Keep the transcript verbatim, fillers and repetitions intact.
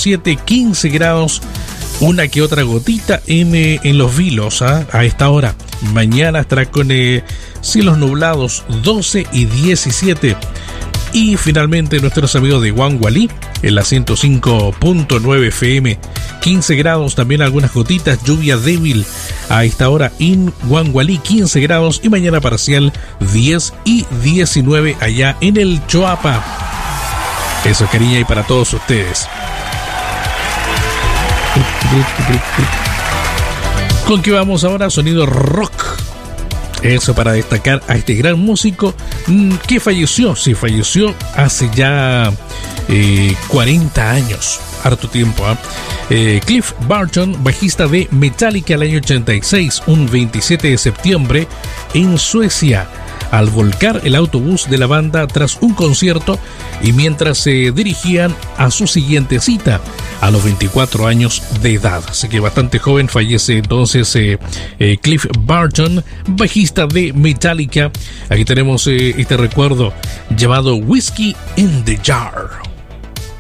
siete, quince grados, una que otra gotita en, eh, en Los Vilos, ¿eh? A esta hora. Mañana estará con eh, cielos nublados, doce y diecisiete. Y finalmente nuestros amigos de Guangualí, en la ciento cinco punto nueve F M, quince grados, también algunas gotitas, lluvia débil a esta hora en Guangualí, quince grados, y mañana parcial diez y diecinueve allá en el Choapa. Eso, cariño, y para todos ustedes. ¿Con qué vamos ahora? Sonido rock. Eso, para destacar a este gran músico mmm, que falleció, sí, falleció hace ya eh, cuarenta años, harto tiempo. ¿eh? Eh, Cliff Burton, bajista de Metallica el año ochenta y seis, un veintisiete de septiembre en Suecia, al volcar el autobús de la banda tras un concierto y mientras se dirigían a su siguiente cita a los veinticuatro años de edad. Así que bastante joven fallece entonces eh, eh, Cliff Burton, bajista de Metallica. Aquí tenemos eh, este recuerdo llamado Whiskey in the Jar.